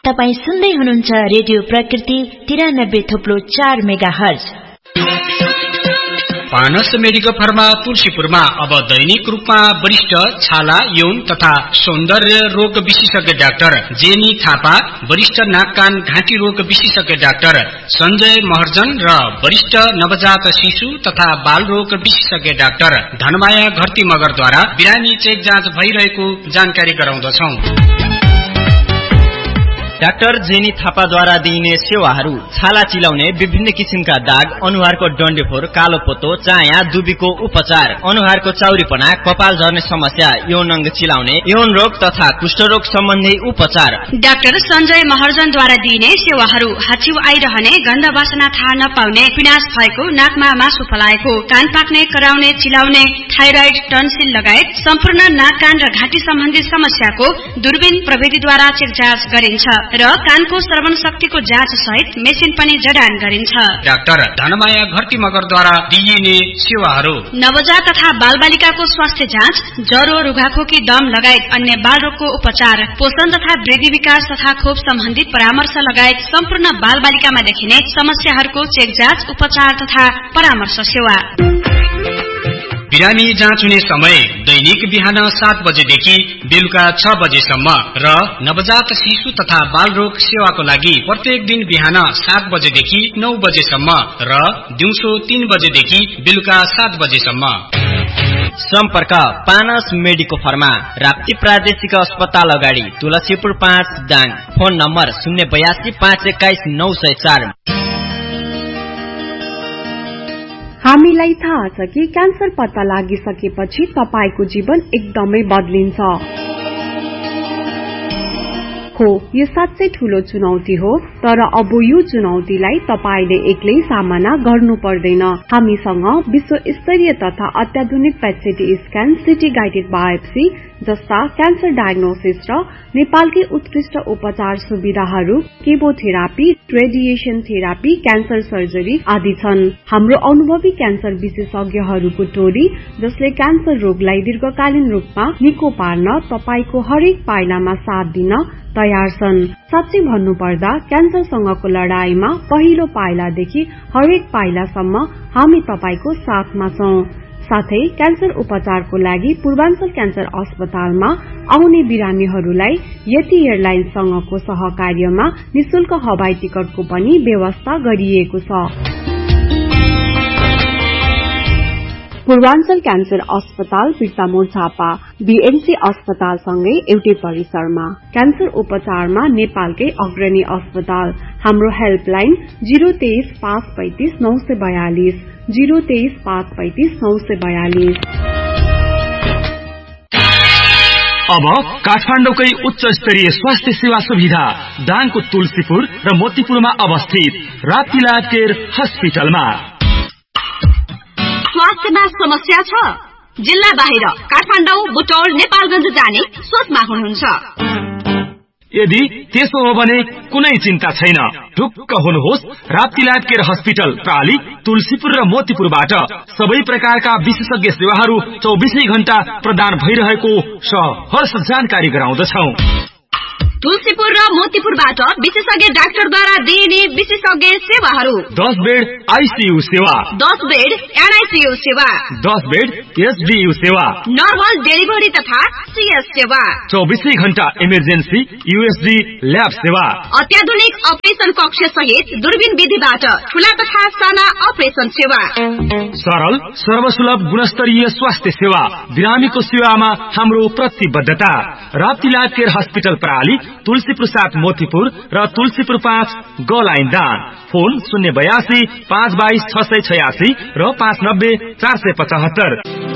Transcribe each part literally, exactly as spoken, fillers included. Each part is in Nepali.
तपाई सुन्दै हुनुहुन्छ रेडियो प्रकृति तिरानब्बे थोप्लो चार मेगा हर्ज। पानस मेडिकल फार्मा तुलसीपुरमा अब दैनिक रूपमा वरिष्ठ छाला यौन तथा सौन्दर्य रोग विशेषज्ञ डाक्टर जेनी थापा, वरिष्ठ नाक कान घाँटी रोग विशेषज्ञ डाक्टर सञ्जय महर्जन र वरिष्ठ नवजात शिशु तथा बाल रोग विशेषज्ञ डाक्टर धनमाया घरती मगरद्वारा बिरामी चेक जाँच भइरहेको जानकारी गराउँदछौं। डाक्टर जेनी थापाद्वारा दिइने सेवाहरू छाला चिलाउने, विभिन्न किसिमका दाग, अनुहारको डन्डेफोर, कालो पोतो, चाया, दुबीको उपचार, अनुहारको चाउरीपना, कपाल झर्ने समस्या, यौन अङ्ग चिलाउने, यौन रोग तथा कुष्ठरोग सम्बन्धी उपचार। डाक्टर सञ्जय महर्जनद्वारा दिइने सेवाहरू हाचिउ आइरहने, गन्ध वासना थाहा नपाउने, पिनास भएको, नाकमा मासु पलाएको, कान पाक्ने, कराउने, चिलाउने, थाइराइड, टन्सिल लगायत सम्पूर्ण नाक कान र घाँटी सम्बन्धी समस्याको दूरबीन प्रविधिद्वारा चेक जाँच गरिन्छ र कानको श्रवण शक्तिको जाँच सहित मेसिन पनि जडान गरिन्छ। डाक्टर धनमाया घरती मगरद्वारा दिइने सेवाहरू नवजात तथा बालबालिकाको स्वास्थ्य जाँच, ज्वरो, रुघाखोकी, दम लगायत अन्य बाल रोगको उपचार, पोषण तथा वृद्धि विकास तथा खोप सम्बन्धी परामर्श लगायत सम्पूर्ण बालबालिकामा देखिने समस्याहरूको चेक जाँच, उपचार तथा परामर्श सेवा। बिरामी जाँच हुने समय दैनिक बिहान सात बजेदेखि बेलुका छ बजेसम्म र नवजात शिशु तथा बाल रोग सेवाको लागि प्रत्येक दिन बिहान सात बजेदेखि नौ बजेसम्म र दिउँसो तीन बजेदेखि बेलुका सात बजेसम्म। सम्पर्क पानस मेडिको फार्मा, राप्ती प्रादेशिक अस्पताल अगाडि, तुलसीपुर पाँच, दाङ। फोन नम्बर शून्य बयासी पाँच एक्काइस नौ सय चार। हामीलाई थाहा छ कि क्यान्सर पत्ता लागिसकेपछि तपाईको जीवन एकदमै बदलिन्छ। हो, यो साँच्चै ठूलो चुनौती हो, तर अब यो चुनौतीलाई तपाईले एक्लै सामना गर्नु पर्दैन। हामीसँग विश्व स्तरीय तथा अत्याधुनिक पेट स्क्यान, सिटी गाइडेड बायोप्सी जस्ता क्यान्सर डायग्नोसिस र नेपालकै उत्कृष्ट उपचार सुविधाहरू, chemotherapy, radiation therapy, cancer surgery आदि छन्। हाम्रो अनुभवी क्यान्सर विशेषज्ञहरूको टोली, जसले क्यान्सर रोगलाई दीर्घकालीन रूपमा निको पार्न तपाईको हरेक पाइलामा साथ दिन तयार छन्। साँच्चै भन्नुपर्दा क्यान्सरसँगको लडाईमा पहिलो पाइलादेखि हरेक पाइलासम्म हामी तपाईको साथमा छौं। साथै क्यान्सर उपचारको लागि पूर्वाञ्चल क्यान्सर अस्पतालमा आउने बिरामीहरूलाई यति एयरलाइन्ससँगको सहकार्यमा निशुल्क हवाई टिकटको पनि व्यवस्था गरिएको छ। पूर्वाञ्चल क्यान्सर अस्पताल बिर्तामोड झापा, बीएनसी अस्पतालसँगै एउटै परिसरमा। क्यान्सर उपचारमा नेपालकै अग्रणी अस्पताल। हाम्रो हेल्पलाइन जीरो तेइस पाँच पैंतिस नौ सय बयालिस, जीरो तेइस पाँच पैंतिस नौ सय बयालिस। अब काठमाडौँकै उच्च स्तरीय स्वास्थ्य सेवा सुविधा दाङको तुलसीपुर र मोतीपुरमा अवस्थित राप्ती केयर हस्पिटलमा। स्वास्थ्यमा समस्या छ? जिल्ला बाहिर काठमाडौँ, बुटौल, नेपालगञ्ज जाने सोचमा हुनुहुन्छ? यदि त्यसो हो भने कुनै चिन्ता छैन। ढुक्क हुनुहोस्, राप्ती केयर हस्पिटल प्राली, तुलसीपुर र मोतीपुरबाट सबै प्रकारका विशेषज्ञ सेवाहरू चौबिसै घण्टा प्रदान भइरहेको सहर्ष जानकारी गराउँदछौ। तुलसीपुर र मोतीपुरबाट विशेषज्ञ डाक्टरद्वारा दिइने विशेषज्ञ सेवाहरू: दस बेड आईसीयू सेवा, दस बेड एनआईसीयू सेवा, दस बेड एसडीयू सेवा, नर्मल डेलिभरी तथा सीएस सेवा, चौबिसै घण्टा इमर्जेन्सी यूएसजी ल्याब सेवा, अत्याधुनिक अपरेशन कक्ष सहित दूरबीन विधिबाट ठूला तथा साना अपरेशन सेवा, सरल सर्वसुलभ गुणस्तरीय स्वास्थ्य सेवा। बिरामीको सेवामा हाम्रो प्रतिबद्धता। राप्ती केयर हस्पिटल प्राली, तुलसीपुर सात मोतीपुर र तुलसीपुर पाँच गलाइन दान। फोन शून्य बयासी पाँच बाइस छ सय छयासी र पाँच नब्बे चार सय पचहत्तर।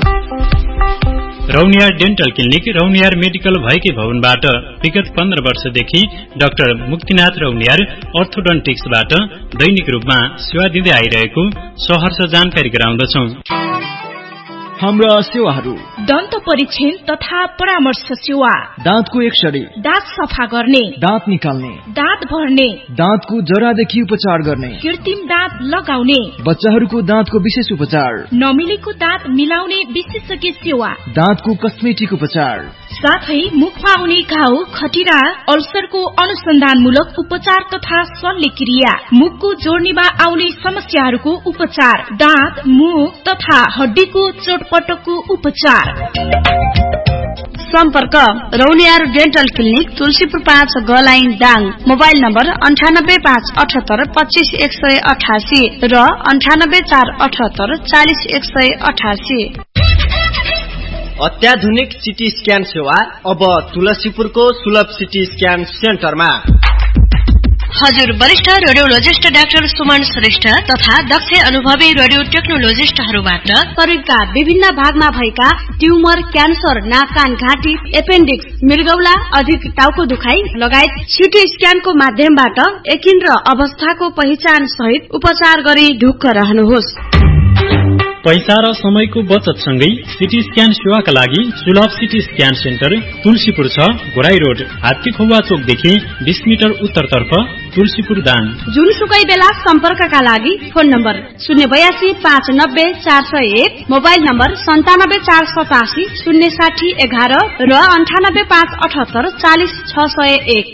Rauniyar dental clinic Rauniyar medical भएकै भवनबाट विगत पन्ध्र वर्षदेखि डाक्टर मुक्तिनाथ रौनियार अर्थोडन्टिक्सबाट दैनिक रूपमा सेवा दिँदै आइरहेको सहर्ष जानकारी गराउँदछौ। हाम्रा सेवाहरू: दन्त परीक्षण तथा परामर्श सेवा, दाँतको एक्सरे, दाँत सफा गर्ने, दाँत निकाल्ने, दाँत भर्ने, दाँतको जरादेखि उपचार गर्ने, कृत्रिम दाँत लगाउने, बच्चाहरूको दाँतको विशेष उपचार, नमिलेको दाँत मिलाउने विशेषज्ञ सेवा, दाँतको कस्मेटिक उपचार, साथै मुखमा हुने घाउ, खटिरा, अल्सरको अनुसन्धानमूलक उपचार तथा शल्यक्रिया, मुखको जोड्नीमा आउने समस्याहरूको उपचार, दाँत, मुख तथा हड्डीको चोटपटकको उपचार। सम्पर्क रौनियार डेन्टल क्लिनिक, तुलसीपुर पाँच, गलाइन, दाङ। मोबाइल नम्बर अन्ठानब्बे पाँच अठहत्तर पच्चीस एक सय अठासी र अन्ठानब्बे चार अठहत्तर चालिस एक सय अठासी। अत्याधुनिक सिटी स्क्यान सेवा अब तुलसीपुरको सुलभ सिटी स्क्यान सेन्टरमा। हजुर वरिष्ठ रेडियोलोजिस्ट डाक्टर सुमन श्रेष्ठ तथा दक्ष अनुभवी रेडियो टेक्नोलोजिस्टहरूबाट शरीरका विभिन्न भागमा भएका ट्युमर, क्यान्सर, नाक कान घाँटी, एपेन्डिक्स, मृगौला, अधिक टाउको दुखाइ लगायत सिटी स्क्यानको माध्यमबाट एकिन र अवस्थाको पहिचान सहित उपचार गरी ढुक्क रहनुहोस्। पैसा र समयको बचत सँगै सिटी स्क्यान सेवाका लागि सुलभ सिटी स्क्यान सेन्टर तुलसीपुर छ, घोराई रोड, हात्तीखौवा चोकदेखि बीस मिटर उत्तरतर्फ, तुलसीपुर दाङ। जुनसुकै बेला सम्पर्कका लागि फोन नम्बर शून्य बयासी पाँच नब्बे चार सय एक, मोबाइल नम्बर सन्तानब्बे चार सतासी शून्य साठी एघार र अन्ठानब्बे पाँच अठहत्तर चालिस छ सय एक।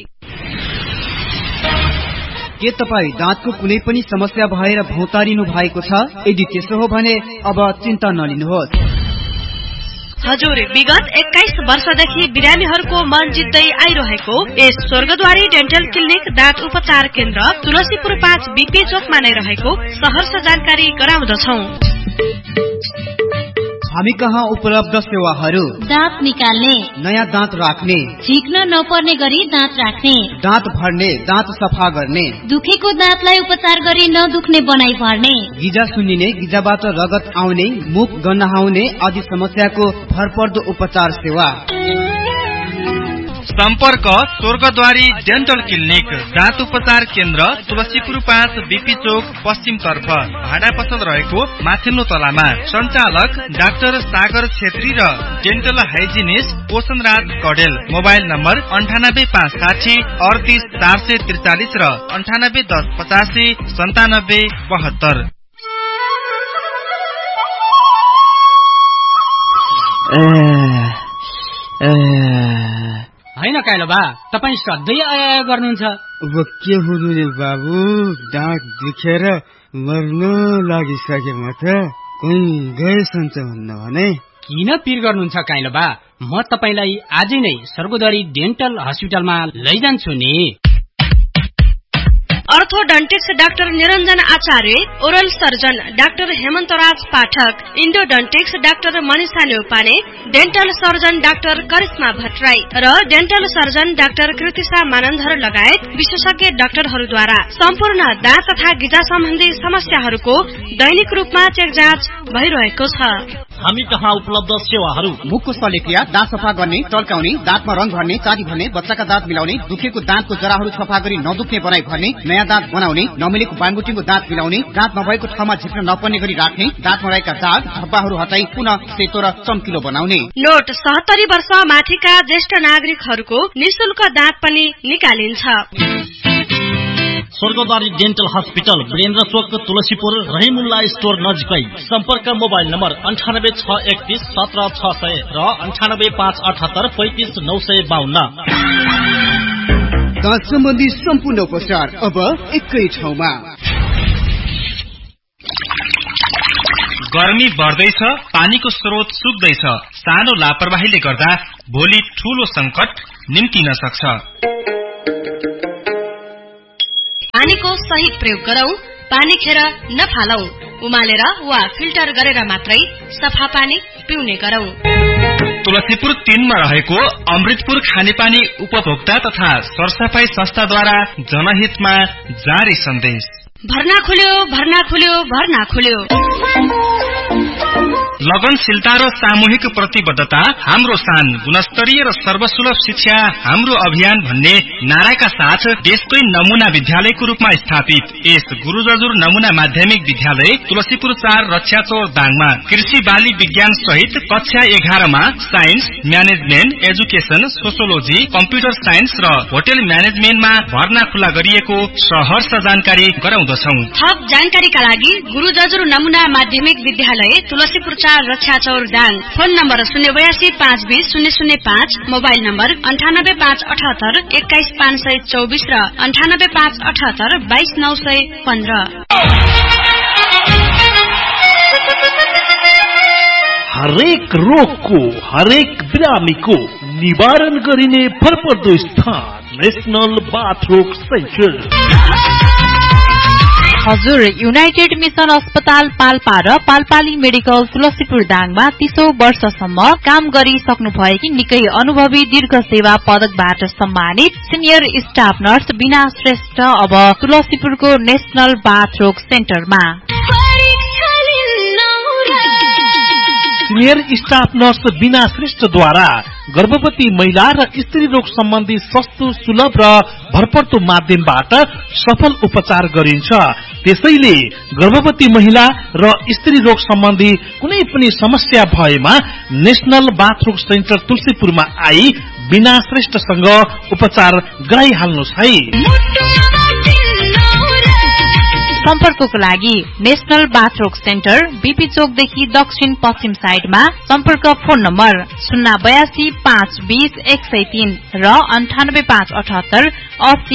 के तपाईँ दाँतको कुनै पनि समस्या भएर भौतारिनु भएको छ? यदि त्यसो हो भने अब चिन्ता नलिनुहोस्। हजुर विगत एक्काइस वर्षदेखि बिरामीहरूको मन जित्दै आइरहेको यस स्वर्गद्वारी डेन्टल क्लिनिक दाँत उपचार केन्द्र तुलसीपुर पाँच बीपी चोकमा नै रहेको सहर्ष जानकारी गराउँदछौ। हामी कहाँ उपलब्ध सेवाहरू: दाँत निकाल्ने, नयाँ दाँत राख्ने, झिक्न नपर्ने गरी दाँत राख्ने, दाँत भर्ने, दाँत सफा गर्ने, दुखेको दाँतलाई उपचार गरी नदुख्ने बनाइ भर्ने, गिजा सुन्निने, गिजाबाट रगत आउने, मुख गन्हाउने आदि समस्याको भरपर्दो उपचार सेवा। सम्पर्क स्वर्गद्वारी डेन्टल क्लिनिक दाँत उपचार केन्द्र तुलसीपुर पाँच बीपी चोक पश्चिम तर्फ, भाडा पसल रहेको माथिल्लो तलामा। सञ्चालक डाक्टर सागर छेत्री र डेन्टल हाइजिनिस्ट पोषण राज कडेल। मोबाइल नम्बर अन्ठानब्बे पाँच साठी अडतिस चार सय त्रिचालिस र अन्ठानब्बे दस पचासी सन्तानब्बे बहत्तर। होइन काइलो बा, तपाईँ सधैँ आया गर्नुहुन्छ। अब के हुनु रे बाबु, दाँत दुखेर मर्न लागिसके म त। कहीँ गए सन्च भन्न भने। किन पिर गर्नुहुन्छ काइलो बा, म तपाईँलाई आजै नै स्वर्गद्वारी डेन्टल हस्पिटलमा लैजान्छु नि। अर्थोडन्टिक्स डाक्टर निरञ्जन आचार्य, ओरल सर्जन डाक्टर हेमन्तराज पाठक, इन्डोडन्टिक्स doctor Manisha Neupane, dental surgeon doctor Karishma Bhattarai र dental surgeon doctor Kritisha Manandhar लगायत विशेषज्ञ डाक्टरहरूद्वारा सम्पूर्ण दाँत तथा गिजा सम्बन्धी समस्याहरूको दैनिक रूपमा चेक जाँच भइरहेको छ। हामी कहाँ उपलब्ध सेवाहरू: मुखको शल्यक्रिया, दाँत सफा गर्ने, टल्काउने, दाँतमा रङ भर्ने, चाँदी भर्ने, बच्चाका दाँत मिलाउने, दुखेको दाँतको जराहरू सफा गरी नदुख्ने बनाइ भर्ने, नयाँ दाँत बनाउने, नमिलेको बाङबुटिङको दाँत मिलाउने, दाँत नभएको ठाउँमा झिक्न नपर्ने गरी राख्ने, दाँतमा रहेका दाग धब्बाहरू हटाई पुनः सेतो र चम्किलो बनाउने। नोट सत्तरी वर्ष माथिका ज्येष्ठ नागरिकहरूको निशुल्क दाँत पनि निकालिन्छ। स्वर्गद्वारी डेन्टल हस्पिटल, वीरेन्द्र चोक, तुलसीपुर, रहिमुल्ला स्टोर नजिकै। सम्पर्क मोबाइल नम्बर अन्ठानब्बे छ एकतीस सत्र छ सय र अन्ठानब्बे पाँच अठहत्तर पैंतिस नौ सय बाहन्न। दाँत सम्बन्धी सम्पूर्ण उपचार अब एकै ठाउँमा। गर्मी बढ्दैछ, पानीको स्रोत सुक्दैछ। सानो लापरवाहीले गर्दा भोलि ठूलो संकट निम्तिन सक्छ। पानीको सही प्रयोग गरौं, पानी खेर नफालौं, उमालेर वा फिल्टर गरेर मात्रै सफा पानी पिउने गरौं। तुलसीपुर तीनमा रहेको अमृतपुर खानेपानी उपभोक्ता तथा सरसफाई संस्थाद्वारा जनहितमा जारी सन्देश। भर्ना खुल्यो, भर्ना खुल्यो, भर्ना खुल्यो। लगनशीलता र सामूहिक प्रतिबद्धता हाम्रो शान, गुणस्तरीय र सर्वसुलभ शिक्षा हाम्रो अभियान भन्ने नाराका साथ देशकै नमूना विद्यालयको रूपमा स्थापित यस गुरु जजुर नमूना माध्यमिक विद्यालय तुलसीपुर चार रक्षाचौर दाङमा कृषि बाली विज्ञान सहित कक्षा एघारमा science, management, education, sociology, computer science र होटेल म्यानेजमेन्टमा भर्ना खुला गरिएको सहर्ष जानकारी गराउँदछौ। थप जानकारीका लागि गुरु जजुर नमूना माध्यमिक विद्यालय तुलसीपुर चार रक्षा चौर दाङ। फोन नम्बर शून्य बयासी पाँच बीस शून्य शून्य पाँच, मोबाइल नम्बर अन्ठानब्बे पाँच अठहत्तर एक्काइस पाँच सय चौबिस र अन्ठानब्बे पाँच अठहत्तर बाइस नौ सय पन्ध्र। हरेक रोगको हरेक बिरामीको निवारण गरिने भरपर्दो स्थान नेशनल बाथरोग सेन्टर। हजुर, युनाइटेड मिशन अस्पताल पाल्पा र पाल्पाली मेडिकल तुलसीपुर दाङमा तीसौं वर्षसम्म काम गरिसक्नु भएकी निकै अनुभवी दीर्घ सेवा पदकबाट सम्मानित सिनियर स्टाफ नर्स बिना श्रेष्ठ अब तुलसीपुरको नेशनल बाथरोग सेन्टरमा। सिनियर स्टाफ नर्स बिना श्रेष्ठद्वारा गर्भवती महिला र स्त्री रोग सम्बन्धी सस्तो सुलभ र भरपर्दो माध्यमबाट सफल उपचार गरिन्छ। त्यसैले गर्भवती महिला र स्त्री रोग सम्बन्धी कुनै पनि समस्या भएमा नेशनल बाथरोग सेन्टर तुलसीपुरमा आई बिना श्रेष्ठसँग उपचार गराइहाल्नुहोस् है। सम्पर्कको लागि नेशनल बाथरोग सेन्टर बीपी चोकदेखि दक्षिण पश्चिम साइडमा सम्पर्क फोन नम्बर शून्य बयासी पाँच बीस एक सय तीन र अन्ठानब्बे पाँच अठहत्तर अस्सी